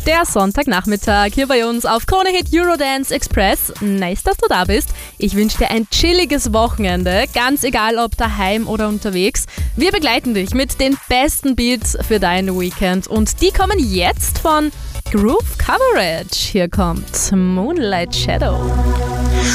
Der Sonntagnachmittag hier bei uns auf Krone Hit Eurodance Express. Nice, dass du da bist. Ich wünsche dir ein chilliges Wochenende, ganz egal ob daheim oder unterwegs. Wir begleiten dich mit den besten Beats für dein Weekend und die kommen jetzt von Groove Coverage. Hier kommt Moonlight Shadow.